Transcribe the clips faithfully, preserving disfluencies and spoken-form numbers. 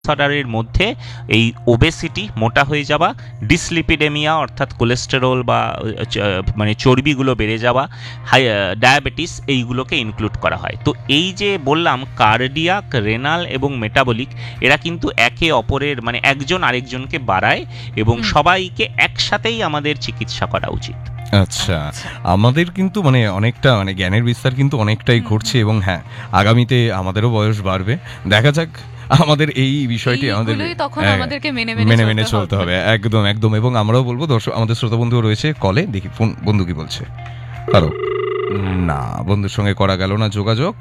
ডিসঅর্ডারের মধ্যে এই ওবেসিটি, মোটা হয়ে যাওয়া, ডিসলিপিডেমিয়া অর্থাৎ কোলেস্টেরল বা মানে চর্বিগুলো বেড়ে যাওয়া, হাই ডায়াবেটিস, এইগুলোকে ইনক্লুড করা হয়। তো এই যে বললাম কার্ডিয়াক, রেনাল এবং মেটাবলিক, এরা কিন্তু একে অপরের মানে একজন আরেকজনকে বাড়ায় এবং সবাইকে একসাথেই আমাদের চিকিৎসা করা উচিত। আচ্ছা, আমাদের কিন্তু মানে অনেকটা মানে জ্ঞানের বিস্তার কিন্তু অনেকটাই ঘটছে এবং হ্যাঁ, আগামীতে আমাদেরও বয়স বাড়বে। দেখা যাক আমাদের এই বিষয়টি আমাদের মেনে মেনে চলতে হবে। একদম একদম। এবং আমরাও বলবো দর্শক, আমাদের শ্রোতা বন্ধু রয়েছে কলে, দেখি ফোন বন্ধু কি বলছে। হ্যালো, না বন্ধুর সঙ্গে করা গেল না যোগাযোগ।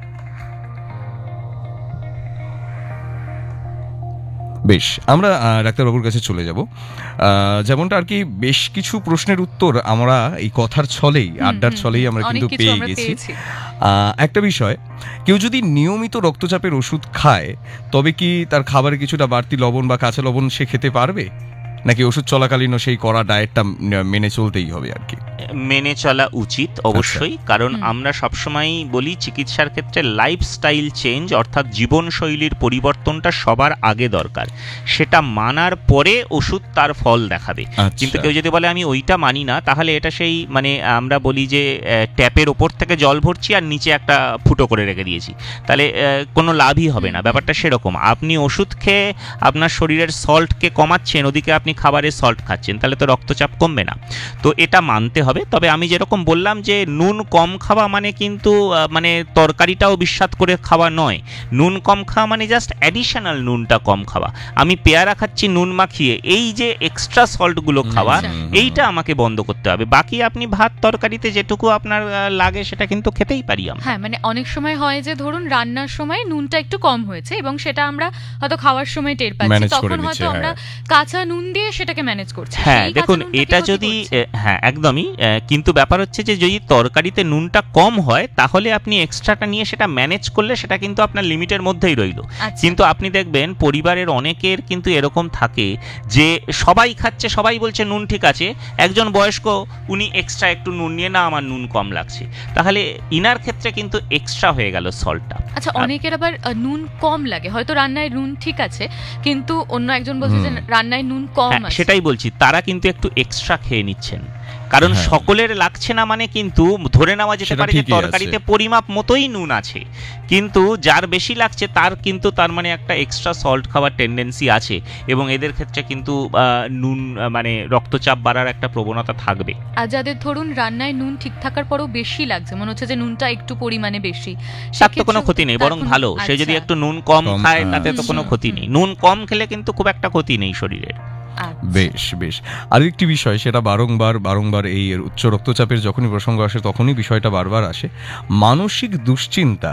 বেশ, আমরা ডাক্তারবাবুর কাছে চলে যাব। যেমনটা আর কি বেশ কিছু প্রশ্নের উত্তর আমরা এই কথার ছলেই, আড্ডার ছলেই আমরা কিন্তু পেয়ে গেছি। একটা বিষয়, কেউ যদি নিয়মিত রক্তচাপের ওষুধ খায় তবে কি তার খাবারে কিছুটা বাড়তি লবণ বা কাঁচা লবণ সে খেতে পারবে, নাকি ওষুধ চলাকালীনও সেই কড়া ডায়েটটা মেনে চলতেই হবে? আর কি মেনে চলা উচিত অবশ্যই, কারণ আমরা সবসময় বলি চিকিৎসার ক্ষেত্রে লাইফস্টাইল চেঞ্জ অর্থাৎ জীবনশৈলীর পরিবর্তনটা সবার আগে দরকার। সেটা মানার পরে ওষুধ তার ফল দেখাবে। কিন্তু কেউ যদি বলে আমি ওইটা মানি না, তাহলে এটা সেই মানে আমরা বলি যে ট্যাপের ওপর থেকে জল ভরছি আর নিচে একটা ফুটো করে রেখে দিয়েছি, তাহলে কোনো লাভই হবে না। ব্যাপারটা সেরকম, আপনি ওষুধ খেয়ে আপনার শরীরের সল্টকে কমাচ্ছেন, ওদিকে আপনি খাবারে সল্ট খাচ্ছেন, তাহলে তো রক্তচাপ কমবে না। তো এটা মানতে হবে। তবে আমি যেরকম বললাম যে নুন কম খাওয়া মানে কিন্তু মানে তরকারিটাও বিস্বাদ করে খাওয়া নয়। নুন কম খাওয়া মানে জাস্ট অ্যাডিশনাল নুনটা কম খাওয়া। আমি পেয়ারা খাচ্ছি নুন মাখিয়ে, এই যে এক্সট্রা সল্টগুলো খাওয়া, এইটা আমাকে বন্ধ করতে হবে। বাকি আপনি ভাত তরকারিতে যেটুকু আপনার লাগে সেটা কিন্তু খেতেই পারি আমরা। হ্যাঁ, মানে অনেক সময় হয় যে ধরুন রান্নার সময় নুনটা একটু কম হয়েছে এবং সেটা আমরা হয়তো খাওয়ার সময় টের পাচ্ছি, তখন হয়তো আমরা কাঁচা নুন দিয়ে সেটাকে ম্যানেজ করছি। হ্যাঁ দেখুন, এটা যদি হ্যাঁ একদমই, কিন্তু ব্যাপার হচ্ছে যে যদি তরকারিতে নুনটা কম হয় তাহলে আপনি এক্সট্রাটা নিয়ে সেটা ম্যানেজ করলে সেটা কিন্তু আপনার লিমিটের মধ্যেই রইল। কিন্তু আপনি দেখবেন পরিবারের অনেকের কিন্তু এরকম থাকে যে সবাই খাচ্ছে, সবাই বলছে নুন ঠিক আছে, একজন বয়স্ক উনি এক্সট্রা একটু নুন নিয়ে, না আমার নুন কম লাগছে, তাহলে ইনার ক্ষেত্রে কিন্তু এক্সট্রা হয়ে গেল সল্টটা। আচ্ছা, অনেকের আবার নুন কম লাগে, হয়তো রান্নায় নুন ঠিক আছে কিন্তু অন্য একজন বলছে যে রান্নায় নুন কম আছে। সেটাই বলছি, তারা কিন্তু একটু এক্সট্রা খেয়ে নিচ্ছেন, কারণ সকলের লাগছে না মানে কিন্তু ধরে নেওয়া যেতে পারে যে তরকারিতে পরিমাপ মতোই নুন আছে, কিন্তু যার বেশি লাগছে তার কিন্তু তার মানে একটা এক্সট্রা সল্ট খাওয়ার টেন্ডেন্সি আছে এবং এদের ক্ষেত্রে কিন্তু নুন মানে রক্তচাপ বাড়ার একটা প্রবণতা থাকবে। আর যাদের ধরুন রান্নায় নুন ঠিক থাকার পরও বেশি লাগছে, মনে হচ্ছে যে নুনটা একটু পরিমাণে বেশি, তার তো কোনো ক্ষতি নেই, বরং ভালো। সে যদি একটু নুন কম খায় তাতে তো কোনো ক্ষতি নেই। নুন কম খেলে কিন্তু খুব একটা ক্ষতি নেই শরীরের। বেশ বেশ। আর একটি বিষয়, সেটা বারংবার বারংবার এই উচ্চ রক্তচাপের যখনই প্রসঙ্গ আসে তখনই বিষয়টা বারবার আসে, মানসিক দুশ্চিন্তা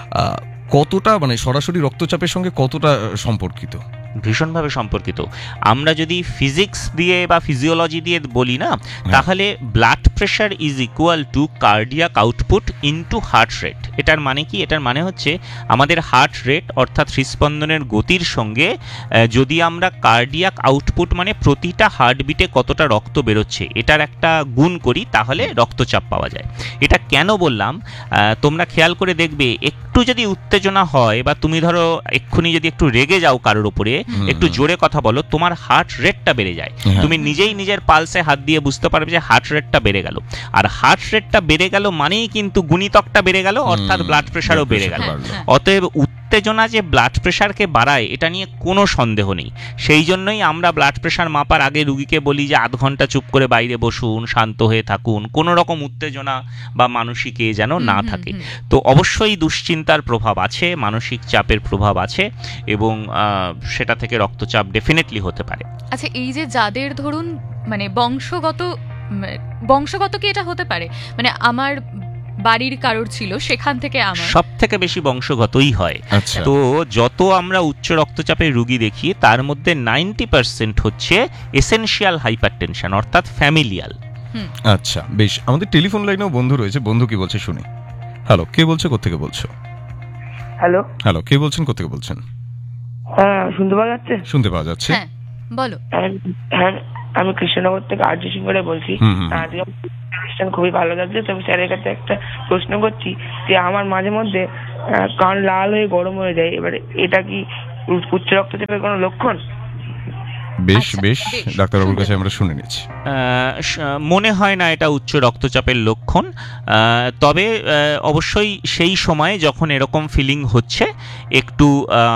কতটা মানে সরাসরি রক্তচাপের সঙ্গে কতটা সম্পর্কিত? ভীষণভাবে সম্পর্কিত। আমরা যদি ফিজিক্স দিয়ে বা ফিজিওলজি দিয়ে বলি না, তাহলে blood pressure is equal to cardiac output into heart rate. এটার মানে কি? এটার মানে হচ্ছে আমাদের হার্ট রেট অর্থাৎ হৃৎস্পন্দনের গতির সঙ্গে যদি আমরা কার্ডিয়াক আউটপুট মানে প্রতিটা হার্টবিটে কতটা রক্ত বেরোচ্ছে এটার একটা গুণ করি, তাহলে রক্তচাপ পাওয়া যায়। এটা কেন বললাম, তোমরা খেয়াল করে দেখবে, একটু যদি উত্তেজনা হয় বা তুমি ধরো এক্ষুনি যদি একটু রেগে যাও কারোর উপরে, একটু জোরে কথা বলো, তোমার হার্ট রেটটা বেড়ে যায়। তুমি নিজেই নিজের পালসে হাত দিয়ে বুঝতে পারবে যে হার্ট রেটটা বেড়ে গেল। আর হার্ট রেটটা বেড়ে গেল মানেই কিন্তু গুণিতকটা বেড়ে গেল, অর্থাৎ ব্লাড প্রেশারও বেড়ে গেল। অতএব উত্তেজনা যে ব্লাড প্রেশারকে বাড়ায় এটা নিয়ে কোনো সন্দেহ নেই। সেই জন্যই আমরা ব্লাড প্রেশার মাপার আগে রুগীকে বলি যে আধ ঘন্টা চুপ করে বাইরে বসুন, শান্ত হয়ে থাকুন, কোনো রকম উত্তেজনা বা মানসিক এ যেন না থাকে। তো অবশ্যই দুশ্চিন্তার প্রভাব আছে, মানসিক চাপের প্রভাব আছে এবং সেটা থেকে রক্তচাপ ডেফিনেটলি হতে পারে। আচ্ছা, এই যে যাদের ধরুন মানে বংশগত বংশগত কি এটা হতে পারে, মানে আমার বাড়ির কারোর ছিল সেখান থেকে আমার সব থেকে বেশি বংশগতই হয়। তো যত আমরা উচ্চ রক্তচাপের রোগী দেখি তার মধ্যে নাইনটি পার্সেন্ট হচ্ছে এসেনশিয়াল হাইপারটেনশন অর্থাৎ ফ্যামিলিয়াল। আচ্ছা বেশ, আমাদের টেলিফোন লাইনেও বন্ধু রয়েছে, বন্ধু কি বলছে শুনি। হ্যালো, কে বলছে, কোত্থেকে বলছো? হ্যালো হ্যালো, কে বলছেন, কোত্থেকে বলছেন? হ্যাঁ, শুনতে পাওয়া যাচ্ছে? শুনতে পাওয়া যাচ্ছে, হ্যাঁ বলো। হ্যাঁ, আমি কৃষ্ণনগর থেকে আর্য সিং করে বলছি। আজকে খুবই ভালো লাগছে। তবে স্যারের কাছে একটা প্রশ্ন করছি যে আমার মাঝে মধ্যে কান লাল হয়ে গরম হয়ে যায়, এবারে এটা কি উচ্চ রক্তচাপের কোনো লক্ষণ? বেশ বেশ ডাক্তারবাবুর কাছে আমরা শুনে নিচ্ছি। মনে হয় না এটা উচ্চ রক্তচাপের লক্ষণ, তবে অবশ্যই সেই সময়ে যখন এরকম ফিলিং হচ্ছে একটু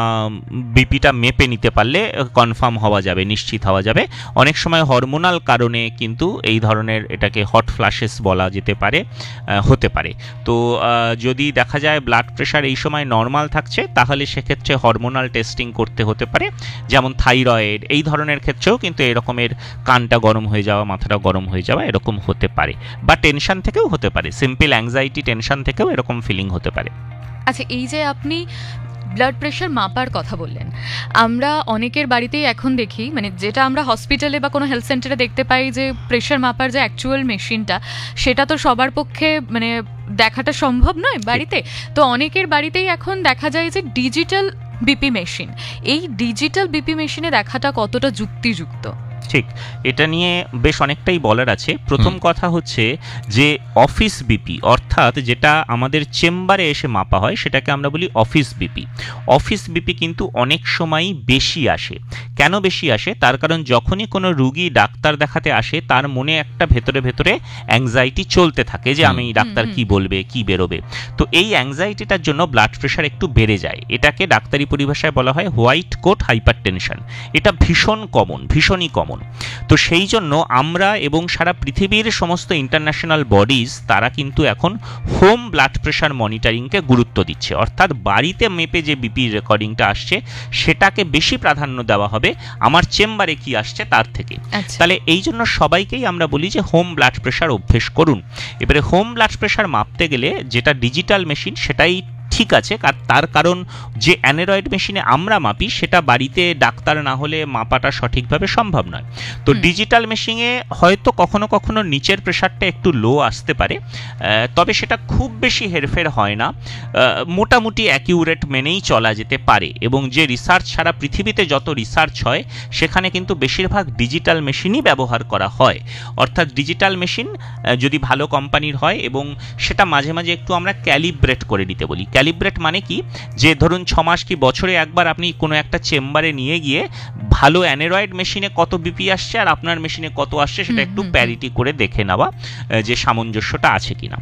বিপিটা মেপে নিতে পারলে কনফার্ম হওয়া যাবে, নিশ্চিত হওয়া যাবে। অনেক সময় হরমোনাল কারণে কিন্তু এই ধরনের এটাকে হট ফ্ল্যাশেস বলা যেতে পারে, হতে পারে। তো যদি দেখা যায় ব্লাড প্রেশার এই সময় নর্মাল থাকছে তাহলে সেক্ষেত্রে হরমোনাল টেস্টিং করতে হতে পারে, যেমন থাইরয়েড এই ধরনের ক্ষেত্রেও কিন্তু এরকমের কানটা গরম হয়ে যাওয়া, মাথাটা গরম হয়ে যাওয়া এরকম হতে পারে, বা টেনশন থেকেও হতে পারে, সিম্পল অ্যাংজাইটি টেনশন থেকেও এরকম ফিলিং হতে পারে। আচ্ছা, এই যে আপনি ব্লাড প্রেশার মাপার কথা বললেন, আমরা অনেকের বাড়িতেই এখন দেখি, মানে যেটা আমরা হসপিটালে বা কোনো হেলথ সেন্টারে দেখতে পাই যে প্রেশার মাপার যে অ্যাকচুয়াল মেশিনটা, সেটা তো সবার পক্ষে মানে দেখাটা সম্ভব নয় বাড়িতে। তো অনেকের বাড়িতেই এখন দেখা যায় যে ডিজিটাল বিপি মেশিন। এই ডিজিটাল বিপি মেশিনে দেখাটা কতটা যুক্তিযুক্ত? ঠিক, এটা নিয়ে বেশ অনেকটাই বলার আছে। প্রথম কথা হচ্ছে যে অফিস বিপি, অর্থাৎ যেটা আমাদের চেম্বারে এসে মাপা হয় সেটাকে আমরা বলি অফিস বিপি। অফিস বিপি কিন্তু অনেক সময়ই বেশি আসে। কেন বেশি আসে? তার কারণ যখনই কোনো রুগী ডাক্তার দেখাতে আসে তার মনে একটা ভেতরে ভেতরে অ্যাংজাইটি চলতে থাকে যে আমি ডাক্তার কি বলবে, কি বেরোবে। তো এই অ্যাংজাইটিটার জন্য ব্লাড প্রেশার একটু বেড়ে যায়। এটাকে ডাক্তারি পরিভাষায় বলা হয় হোয়াইট কোট হাইপারটেনশন। এটা ভীষণ কমন, ভীষণই কমন। তো সেই জন্য আমরা এবং সারা পৃথিবীর সমস্ত ইন্টারন্যাশনাল বডিজ তারা কিন্তু এখন হোম ব্লাড প্রেশার মনিটরিংকে গুরুত্ব দিচ্ছে, অর্থাৎ বাড়িতে মেপে যে বিপি রেকর্ডিংটা আসছে সেটাকে বেশি প্রাধান্য দেওয়া হবে আমার চেম্বারে কি আসছে তার থেকে। তাহলে এই জন্য সবাইকেই আমরা বলি যে হোম ব্লাড প্রেশার অভ্যেস করুন। এবারে হোম ব্লাড প্রেশার মাপতে গেলে যেটা ডিজিটাল মেশিন সেটাই ঠিক আছে, তার কারণ যে অ্যানেরয়েড মেশিনে আমরা মাপি সেটা বাড়িতে ডাক্তার না হলে মাপাটা সঠিকভাবে সম্ভব নয়। তো ডিজিটাল মেশিনে হয়তো কখনো কখনো নিচের প্রেশারটা একটু লো আসতে পারে, তবে সেটা খুব বেশি হেরফের হয় না, মোটামুটি অ্যাকিউরেট মেনেই চলা যেতে পারে। এবং যে রিসার্চ সারা পৃথিবীতে যত রিসার্চ হয় সেখানে কিন্তু বেশিরভাগ ডিজিটাল মেশিনই ব্যবহার করা হয়। অর্থাৎ ডিজিটাল মেশিন যদি ভালো কোম্পানির হয় এবং সেটা মাঝে মাঝে একটু আমরা ক্যালিব্রেট করে নিতে বলি। ক্যালিব্রেট মানে কি, যে ধরুন ছ মাস কি বছরে একবার আপনি কোনো একটা চেম্বারে নিয়ে গিয়ে ভালো অ্যানেরয়েড মেশিনে কত বিপি আসছে আর আপনার মেশিনে কত আসছে সেটা একটু প্যারিটি করে দেখে নেওয়া যে সামঞ্জস্যটা আছে কিনা।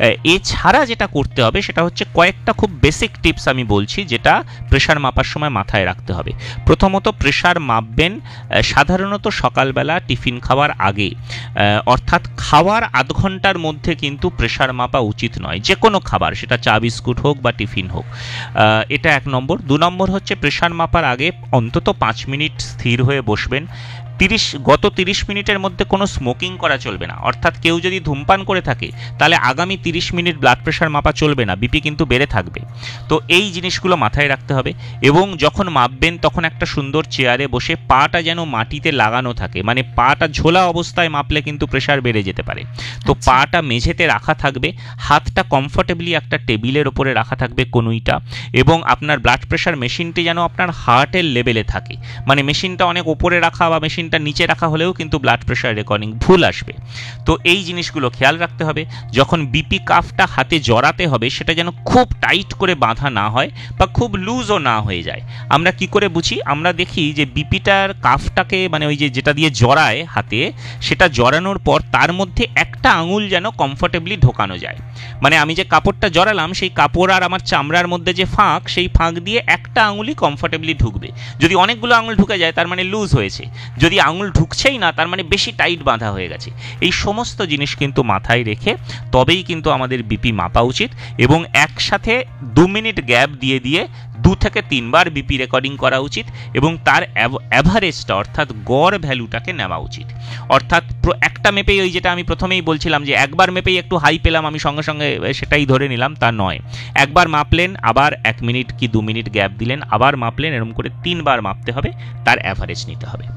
এছাড়া যেটা করতে হবে সেটা হচ্ছে কয়েকটা খুব বেসিক টিপস আমি বলছি যেটা প্রেশার মাপার সময় মাথায় রাখতে হবে। প্রথমত, প্রেশার মাপবেন সাধারণত সকালবেলা টিফিন খাওয়ার আগে, অর্থাৎ খাওয়ার আধ ঘন্টার মধ্যে কিন্তু প্রেশার মাপা উচিত নয়, যে কোনো খাবার, সেটা চা বিস্কুট হোক বা টিফিন হোক। এটা এক নম্বর। দু নম্বর হচ্ছে প্রেশার মাপার আগে অন্তত পাঁচ মিনিট স্থির হয়ে বসবেন। তিরিশ গত তিরিশ মিনিটের মধ্যে কোনো স্মোকিং করা চলবে না, অর্থাৎ কেউ যদি ধূমপান করে থাকে তাহলে আগামী তিরিশ মিনিট ব্লাড প্রেশার মাপা চলবে না, বিপি কিন্তু বেড়ে থাকবে। তো এই জিনিসগুলো মাথায় রাখতে হবে। এবং যখন মাপবেন তখন একটা সুন্দর চেয়ারে বসে পাটা যেন মাটিতে লাগানো থাকে, মানে পাটা ঝোলা অবস্থায় মাপলে কিন্তু প্রেশার বেড়ে যেতে পারে। তো পাটা মেঝেতে রাখা থাকবে, হাতটা কমফোর্টেবলি একটা টেবিলের ওপরে রাখা থাকবে কনুইটা, এবং আপনার ব্লাড প্রেশার মেশিনটি যেন আপনার হার্টের লেভেলে থাকে। মানে মেশিনটা অনেক ওপরে রাখা বা মেশিন নিচে রাখা হলেও কিন্তু ব্লাড প্রেশার রেকর্ডিং ভুল আসবে। তো এই জিনিসগুলো খেয়াল রাখতে হবে। যখন বিপি কাফটা হাতে জড়াতে হবে সেটা যেন খুব টাইট করে বাঁধা না হয় বা খুব লুজও না হয়ে যায়। আমরা কি করে বুঝি? আমরা দেখি যে বিপিটার কাফটাকে, মানে ওই যে যেটা দিয়ে জড়ায় হাতে, সেটা জড়ানোর পর তার মধ্যে একটা আঙুল যেন কমফোর্টেবলি ঢোকানো যায়। মানে আমি যে কাপড়টা জড়ালাম সেই কাপড় আর আমার চামড়ার মধ্যে যে ফাঁক, সেই ফাঁক দিয়ে একটা আঙুলই কমফোর্টেবলি ঢুকবে। যদি অনেকগুলো আঙুল ঢুকে যায় তার মানে লুজ হয়েছে, যদি আঙুল ঢুকছেই না তার মানে বেশি টাইট বাঁধা হয়ে গেছে। এই সমস্ত জিনিস কিন্তু মাথায় রেখে তবেই কিন্তু আমাদের বিপি মাপা উচিত। এবং একসাথে দু মিনিট গ্যাপ দিয়ে দিয়ে দু থেকে তিনবার বিপি রেকর্ডিং করা উচিত এবং তার অ্যাভারেজটা অর্থাৎ গড় ভ্যালুটাকে নেওয়া উচিত। অর্থাৎ একটা মেপেই, ওই যেটা আমি প্রথমেই বলছিলাম যে একবার মেপেই একটু হাই পেলাম আমি সঙ্গে সঙ্গে সেটাই ধরে নিলাম, তা নয়। একবার মাপলেন, আবার এক মিনিট কি দু মিনিট গ্যাপ দিলেন, আবার মাপলেন, এরকম করে তিনবার মাপতে হবে, তার অ্যাভারেজ নিতে হবে।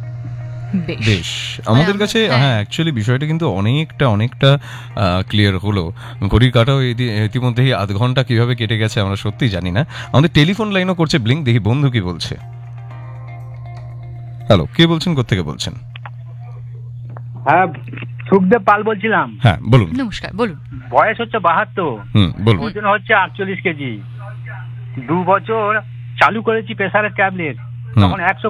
বেশ, আমাদের কাছে হ্যাঁ অ্যাকচুয়ালি বিষয়টা কিন্তু অনেকটা অনেকটা ক্লিয়ার হলো। ঘড়ির কাটাও ইতিমধ্যেই আধ ঘন্টা কিভাবে কেটে গেছে আমরা সত্যি জানি না। আমাদের টেলিফোন লাইনও করছে ব্লিঙ্ক, দেখি বন্ধু কি বলছে। হ্যালো, কে বলছেন, কোত্থেকে বলছেন? হ্যাঁ, সুখদেব পাল বলছিলাম। হ্যাঁ বলুন। নমস্কার, বলুন। বয়স হচ্ছে বাহাত্তর, হুম বলুন। ওজন হচ্ছে আটচল্লিশ কেজি। দু বছর চালু করেছি প্রেসারের ট্যাবলেট, তখন একশো